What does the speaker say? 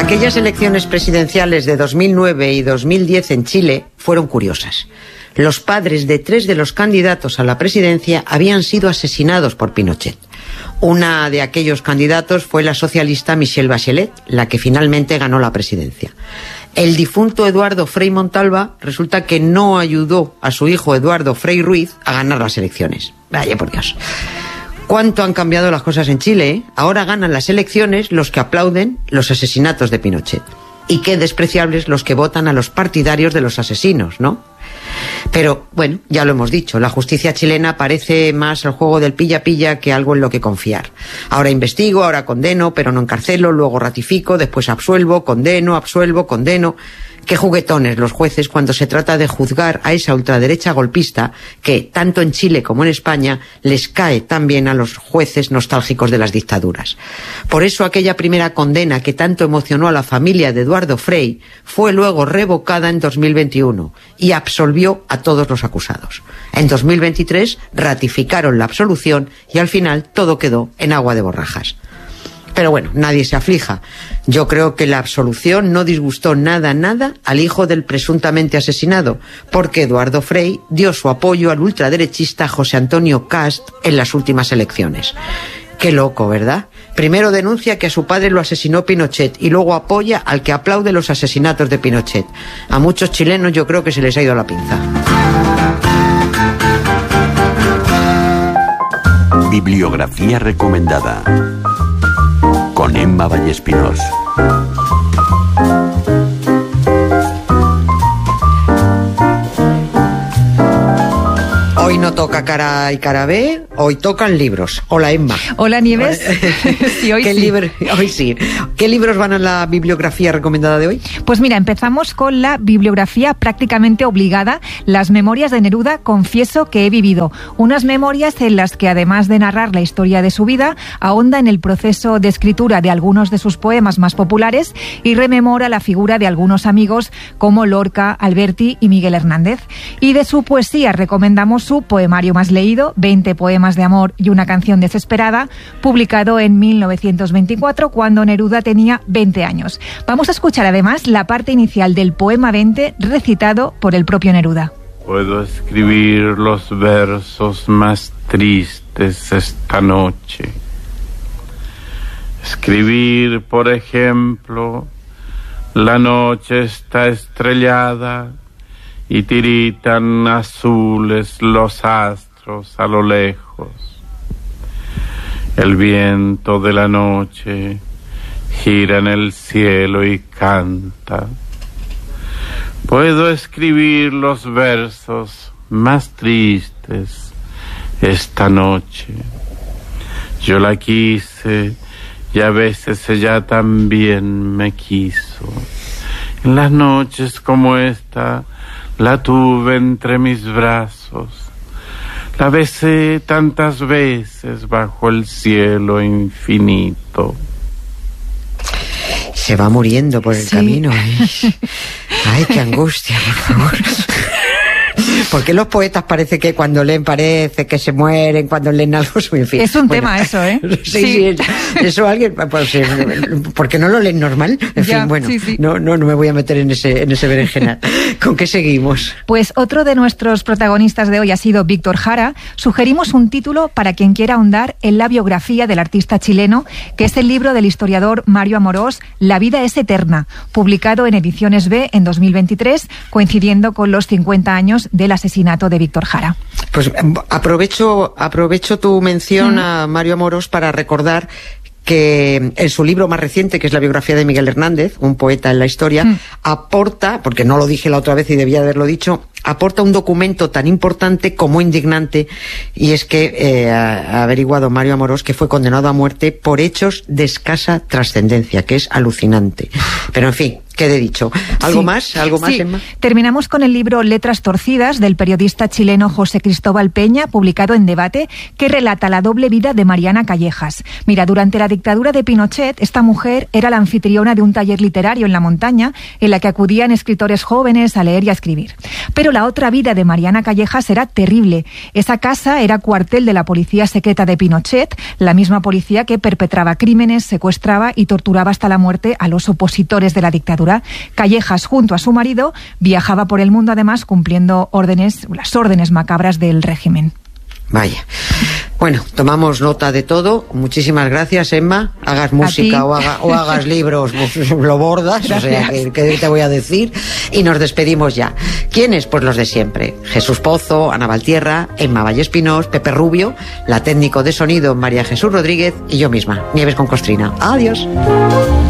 Aquellas elecciones presidenciales de 2009 y 2010 en Chile fueron curiosas. Los padres de 3 de los candidatos a la presidencia habían sido asesinados por Pinochet. Una de aquellos candidatos fue la socialista Michelle Bachelet, la que finalmente ganó la presidencia. El difunto Eduardo Frei Montalva resulta que no ayudó a su hijo Eduardo Frei Ruiz a ganar las elecciones. Vaya por Dios. ¿Cuánto han cambiado las cosas en Chile, eh? Ahora ganan las elecciones los que aplauden los asesinatos de Pinochet. Y qué despreciables los que votan a los partidarios de los asesinos, ¿no? Pero, bueno, ya lo hemos dicho, la justicia chilena parece más el juego del pilla-pilla que algo en lo que confiar. Ahora investigo, ahora condeno, pero no encarcelo, luego ratifico, después absuelvo, condeno. Qué juguetones los jueces cuando se trata de juzgar a esa ultraderecha golpista que, tanto en Chile como en España, les cae tan bien a los jueces nostálgicos de las dictaduras. Por eso aquella primera condena que tanto emocionó a la familia de Eduardo Frei fue luego revocada en 2021 y absolvió a todos los acusados. En 2023 ratificaron la absolución y al final todo quedó en agua de borrajas. Pero bueno, nadie se aflija. Yo creo que la absolución no disgustó nada al hijo del presuntamente asesinado, porque Eduardo Frei dio su apoyo al ultraderechista José Antonio Kast en las últimas elecciones. Qué loco, ¿verdad? Primero denuncia que a su padre lo asesinó Pinochet y luego apoya al que aplaude los asesinatos de Pinochet. A muchos chilenos yo creo que se les ha ido la pinza. Bibliografía recomendada con Emma Vallespinós. Hoy no toca cara A y cara B, hoy tocan libros. Hola, Emma. Hola, Nieves. Sí, hoy sí. Hoy sí. ¿Qué libros van a la bibliografía recomendada de hoy? Pues mira, empezamos con la bibliografía prácticamente obligada, Las memorias de Neruda, confieso que he vivido. Unas memorias en las que, además de narrar la historia de su vida, ahonda en el proceso de escritura de algunos de sus poemas más populares y rememora la figura de algunos amigos como Lorca, Alberti y Miguel Hernández. Y de su poesía recomendamos su poemario más leído, 20 poemas de amor y una canción desesperada, publicado en 1924, cuando Neruda tenía 20 años. Vamos a escuchar además la parte inicial del poema 20, recitado por el propio Neruda. Puedo escribir los versos más tristes esta noche. Escribir, por ejemplo, la noche está estrellada y tiritan azules los astros a lo lejos. El viento de la noche gira en el cielo y canta. Puedo escribir los versos más tristes esta noche. Yo la quise y a veces ella también me quiso. En las noches como esta la tuve entre mis brazos, la besé tantas veces bajo el cielo infinito. Se va muriendo por el camino. Ay, qué angustia, por favor. ¿Por qué los poetas parece que cuando leen parece que se mueren, cuando leen algo? En fin, es un tema eso, ¿eh? Sí, eso alguien, pues, ¿por qué no lo leen normal? En ya, fin, bueno, sí. No me voy a meter en ese berenjenal. ¿Con qué seguimos? Pues otro de nuestros protagonistas de hoy ha sido Víctor Jara. Sugerimos un título para quien quiera ahondar en la biografía del artista chileno, que es el libro del historiador Mario Amorós, La vida es eterna, publicado en Ediciones B en 2023, coincidiendo con los 50 años del asesinato de Víctor Jara. Pues aprovecho tu mención a Mario Amorós para recordar que en su libro más reciente, que es la biografía de Miguel Hernández, un poeta en la historia, aporta, porque no lo dije la otra vez y debía haberlo dicho, aporta un documento tan importante como indignante, y es que ha averiguado Mario Amorós que fue condenado a muerte por hechos de escasa trascendencia, que es alucinante. Pero en fin, quede dicho. ¿Algo Sí. más? ¿Algo más, Sí. Emma? Terminamos con el libro Letras torcidas del periodista chileno José Cristóbal Peña, publicado en Debate, que relata la doble vida de Mariana Callejas. Mira, durante la dictadura de Pinochet, esta mujer era la anfitriona de un taller literario en la montaña en la que acudían escritores jóvenes a leer y a escribir. Pero la otra vida de Mariana Callejas era terrible. Esa casa era cuartel de la policía secreta de Pinochet, la misma policía que perpetraba crímenes, secuestraba y torturaba hasta la muerte a los opositores de la dictadura. Callejas, junto a su marido, viajaba por el mundo además cumpliendo las órdenes macabras del régimen. Vaya. Bueno, tomamos nota de todo. Muchísimas gracias, Emma. Hagas música o hagas libros, pues, lo bordas. Gracias. O sea, ¿qué te voy a decir? Y nos despedimos ya. ¿Quiénes? Pues los de siempre. Jesús Pozo, Ana Valtierra, Emma Vallespinós, Pepe Rubio, la técnico de sonido María Jesús Rodríguez y yo misma, Nieves con Costrina. Adiós.